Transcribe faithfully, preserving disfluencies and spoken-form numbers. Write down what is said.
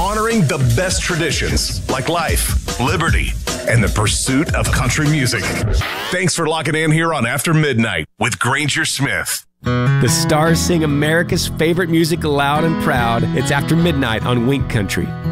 honoring the best traditions like life, liberty, and the pursuit of country music. Thanks for locking in here on After Midnight with Granger Smith. The stars sing America's favorite music loud and proud. It's After Midnight on Wink Country.